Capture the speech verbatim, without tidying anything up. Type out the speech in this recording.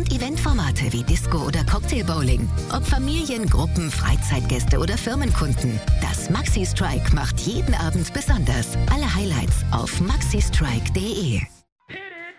und Eventformate wie Disco oder Cocktailbowling. Ob Familien, Gruppen, Freizeitgäste oder Firmenkunden. Das Maxi Strike macht jeden Abend besonders. Alle Highlights auf maxi strike punkt de.